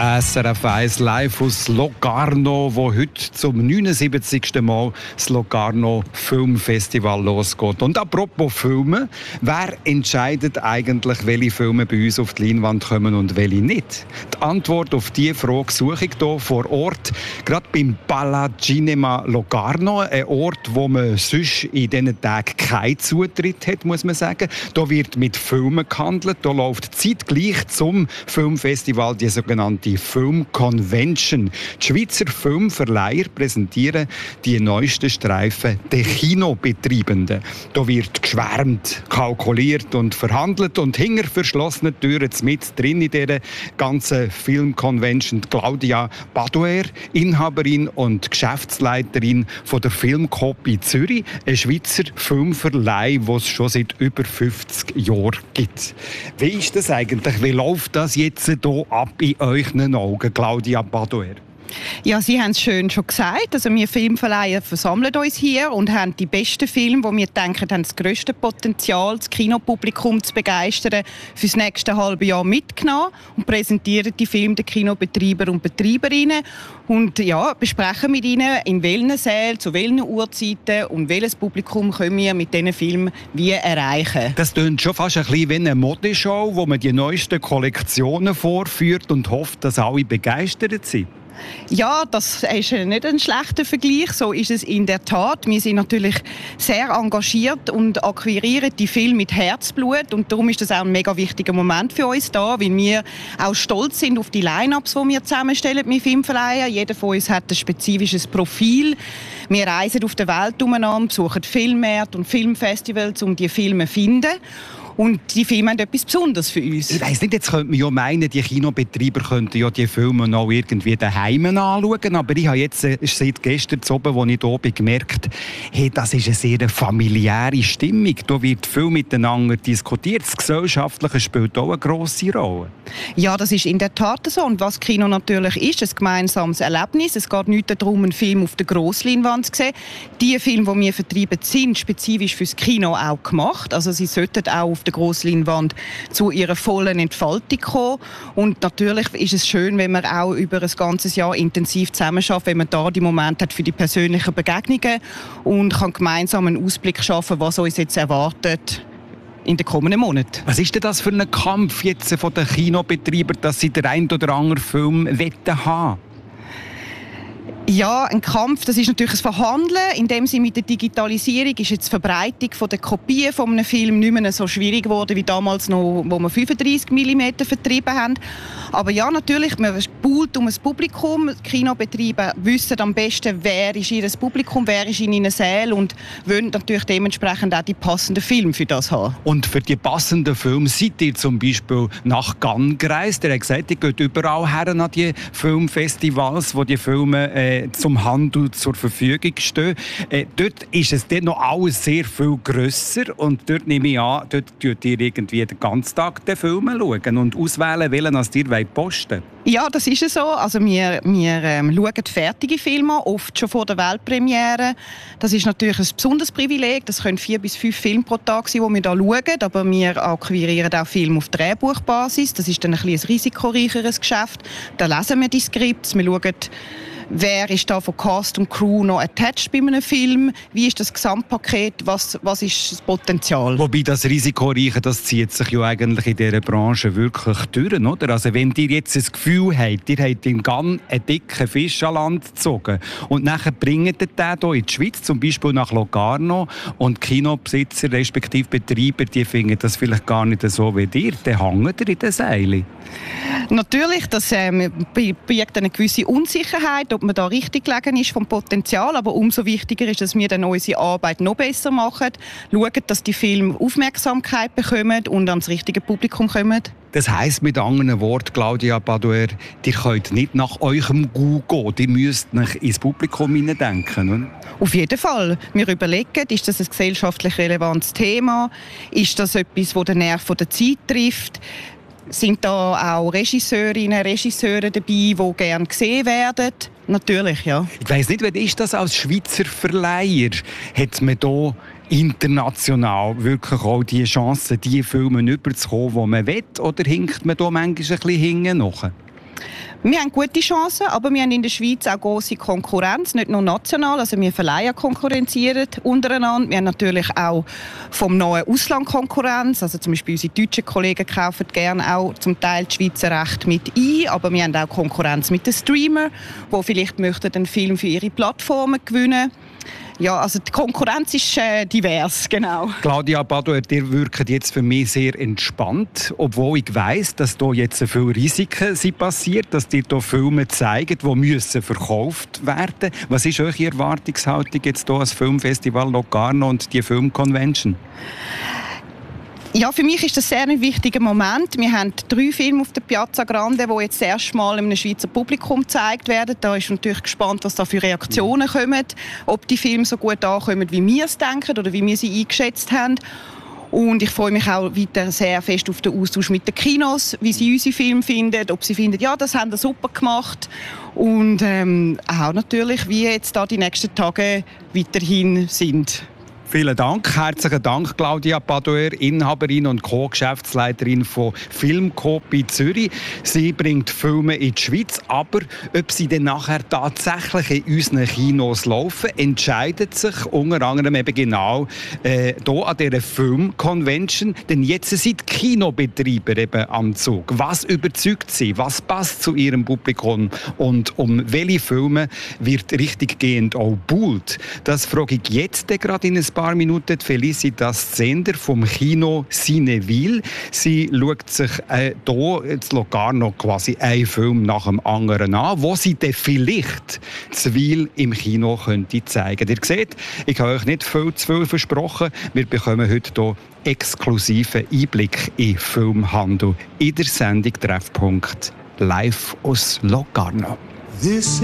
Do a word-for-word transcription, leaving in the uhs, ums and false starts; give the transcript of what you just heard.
S R F eins live aus Locarno, wo heute zum neunundsiebzigsten Mal das Locarno Filmfestival losgeht. Und apropos Filme, wer entscheidet eigentlich, welche Filme bei uns auf die Leinwand kommen und welche nicht? Die Antwort auf diese Frage suche ich hier vor Ort, gerade beim Palacinema Locarno, ein Ort, wo man sonst in diesen Tagen keinen Zutritt hat, muss man sagen. Da wird mit Filmen gehandelt, da läuft zeitgleich zum Filmfestival die sogenannte die Film Convention. Die Schweizer Filmverleiher präsentieren die neuesten Streifen der Kinobetreibenden. Da wird geschwärmt, kalkuliert und verhandelt und hinter verschlossenen Türen mit drin in dieser ganzen Film Convention Claudia Badoer, Inhaberin und Geschäftsleiterin von der Filmcopy Zürich, ein Schweizer Filmverleih, den es schon seit über fünfzig Jahren gibt. Wie ist das eigentlich? Wie läuft das jetzt hier ab in euch Augen, Claudia Badoer? Ja, Sie haben es schön schon gesagt. Also wir Filmverleiher versammeln uns hier und haben die besten Filme, die wir denken, haben das grösste Potenzial, das Kinopublikum zu begeistern, für das nächste halbe Jahr mitgenommen und präsentieren die Filme den Kinobetreiber und Betreiberinnen und ja, besprechen mit ihnen, in welchen Sälen, zu welchen Uhrzeiten und welches Publikum können wir mit diesen Filmen wie erreichen. Das klingt schon fast ein bisschen wie eine Modeshow, wo man die neuesten Kollektionen vorführt und hofft, dass alle begeistert sind. Ja, das ist nicht ein schlechter Vergleich. So ist es in der Tat. Wir sind natürlich sehr engagiert und akquirieren die Filme mit Herzblut. Und darum ist das auch ein mega wichtiger Moment für uns da, weil wir auch stolz sind auf die Line-Ups, die wir zusammenstellen mit Filmverleihen. Jeder von uns hat ein spezifisches Profil. Wir reisen auf der Welt umeinander, besuchen Filmmärkte und Filmfestivals, um die Filme zu finden. Und die Filme haben etwas Besonderes für uns. Ich weiss nicht, jetzt könnte man ja meinen, die Kinobetreiber könnten ja die Filme noch irgendwie daheim anschauen. Aber ich habe jetzt seit gestern zu oben, als ich hier bin, gemerkt, hey, das ist eine sehr familiäre Stimmung. Da wird viel miteinander diskutiert. Das Gesellschaftliche spielt auch eine grosse Rolle. Ja, das ist in der Tat so. Und was Kino natürlich ist, ein gemeinsames Erlebnis. Es geht nicht darum, einen Film auf der Grossleinwand zu sehen. Die Filme, die wir vertreiben, sind spezifisch fürs Kino auch gemacht. Also sie sollten auch auf der Grossleinwand zu ihrer vollen Entfaltung kommen. Und natürlich ist es schön, wenn man auch über ein ganzes Jahr intensiv zusammenarbeitet, wenn man da die Momente hat für die persönlichen Begegnungen und kann gemeinsam einen Ausblick schaffen, was uns jetzt erwartet in den kommenden Monaten. Was ist denn das für ein Kampf jetzt von den Kinobetreibern, dass sie den einen oder anderen Film wetten haben? Ja, ein Kampf, das ist natürlich ein Verhandeln. In dem Sinne mit der Digitalisierung ist jetzt die Verbreitung von der Kopien von einem Film nicht mehr so schwierig geworden wie damals noch, wo wir fünfunddreißig Millimeter vertrieben haben. Aber ja, natürlich, man buhlt um ein Publikum. Die Kinobetreiber wissen am besten, wer ist ihr Publikum, wer ist in ihnen Sälen und wollen natürlich dementsprechend auch die passenden Filme für das haben. Und für die passenden Filme seid ihr zum Beispiel nach Cannes gereist. Ihr habt gesagt, ihr geht überall her an die Filmfestivals, wo die Filme äh, zum Handel zur Verfügung stehen. Äh, dort ist es dann noch alles sehr viel grösser und dort nehme ich an, dort schaut ihr irgendwie den ganzen Tag den Film schauen und auswählen, welchen als ihr posten wollt. Ja, das ist es so. Also wir, wir ähm, schauen fertige Filme an, oft schon vor der Weltpremiere. Das ist natürlich ein besonderes Privileg. Das können vier bis fünf Filme pro Tag sein, die wir hier schauen. Aber wir akquirieren auch Filme auf Drehbuchbasis. Das ist dann ein, ein risikoreicheres Geschäft. Da lesen wir die Skripts, wir schauen, wer ist da von Cast und Crew noch attached bei einem Film? Wie ist das Gesamtpaket? Was, was ist das Potenzial? Wobei das Risikoreiche, das zieht sich ja eigentlich in dieser Branche wirklich durch, oder? Also wenn ihr jetzt das Gefühl habt, ihr habt in Cannes einen dicken Fisch an Land gezogen und nachher bringt ihr den hier in die Schweiz, zum Beispiel nach Locarno, und Kinobesitzer respektive Betreiber, die finden das vielleicht gar nicht so wie ihr, dann hängt ihr in den Seilen. Natürlich, das ähm, birgt eine gewisse Unsicherheit, ob man da richtig gelegen ist vom Potenzial, aber umso wichtiger ist, dass wir dann unsere Arbeit noch besser machen, schauen, dass die Filme Aufmerksamkeit bekommen und ans richtige Publikum kommen. Das heisst mit anderen Worten, Claudia Badoer, ihr könnt nicht nach eurem Goût gehen, ihr müsst nicht ins Publikum hineindenken, oder? Auf jeden Fall. Wir überlegen, ist das ein gesellschaftlich relevantes Thema? Ist das etwas, das den Nerv der Zeit trifft? Sind da auch Regisseurinnen, Regisseure dabei, die gerne gesehen werden? Natürlich, ja. Ich weiss nicht, wie ist das als Schweizer Verleiher? Hat man da international wirklich auch die Chance, die Filme überzukommen, die man will? Oder hinkt man da manchmal ein bisschen hinten nach? Wir haben gute Chancen, aber wir haben in der Schweiz auch grosse Konkurrenz, nicht nur national. Also wir Verleiher konkurrenzieren untereinander. Wir haben natürlich auch vom neuen Ausland Konkurrenz. Also zum Beispiel unsere deutschen Kollegen kaufen gerne auch zum Teil das Schweizer Recht mit ein. Aber wir haben auch Konkurrenz mit den Streamern, die vielleicht möchten einen Film für ihre Plattformen gewinnen. Ja, also die Konkurrenz ist äh, divers, genau. Claudia Badoer, ihr wirkt jetzt für mich sehr entspannt, obwohl ich weiss, dass hier jetzt viele Risiken sind passiert, dass ihr hier Filme zeigen, die müssen verkauft werden. Was ist eure Erwartungshaltung jetzt hier als Filmfestival Locarno und die Filmconvention? Ja, für mich ist das sehr ein wichtiger Moment. Wir haben drei Filme auf der Piazza Grande, die jetzt das erste Mal einem Schweizer Publikum gezeigt werden. Da ist natürlich gespannt, was da für Reaktionen kommen, ob die Filme so gut ankommen, wie wir es denken oder wie wir sie eingeschätzt haben. Und ich freue mich auch weiter sehr fest auf den Austausch mit den Kinos, wie sie unsere Filme finden, ob sie finden, ja, das haben sie super gemacht. Und ähm, auch natürlich, wie jetzt da die nächsten Tage weiterhin sind. Vielen Dank. Herzlichen Dank, Claudia Badoer, Inhaberin und Co-Geschäftsleiterin von Filmcoop in Zürich. Sie bringt Filme in die Schweiz, aber ob sie dann nachher tatsächlich in unseren Kinos laufen, entscheidet sich unter anderem eben genau äh, hier an dieser Filmconvention. Denn jetzt sind die Kinobetreiber eben am Zug. Was überzeugt sie? Was passt zu ihrem Publikum? Und um welche Filme wird richtiggehend auch buhlt? Das frage ich jetzt gerade in ein paar Minuten Felicitas Zender vom Kino Cineville. Sie schaut sich äh, hier in Locarno quasi einen Film nach dem anderen an, wo sie dann vielleicht Zwil im Kino könnte zeigen. Ihr seht, ich habe euch nicht viel zu viel versprochen. Wir bekommen heute hier exklusiven Einblick in Filmhandel in der Sendung Treffpunkt live aus Locarno.